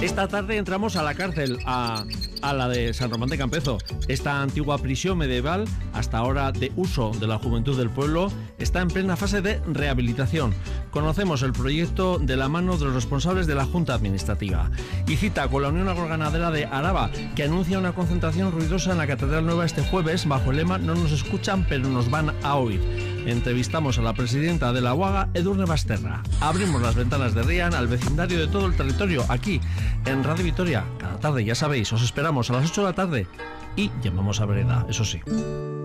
Esta tarde entramos a la cárcel, a la de San Román de Campezo. Esta antigua prisión medieval, hasta ahora de uso de la juventud del pueblo, está en plena fase de rehabilitación. Conocemos el proyecto de la mano de los responsables de la Junta Administrativa. Y cita con la Unión Agroganadera de Araba, que anuncia una concentración ruidosa en la Catedral Nueva este jueves, bajo el lema "No nos escuchan, pero nos van a oír". Entrevistamos a la presidenta de la UAGA, Edurne Basterra. Abrimos las ventanas de Rian al vecindario de todo el territorio, aquí, en Radio Vitoria. Cada tarde, ya sabéis, os esperamos a las 8 de la tarde y llamamos a vereda, eso sí.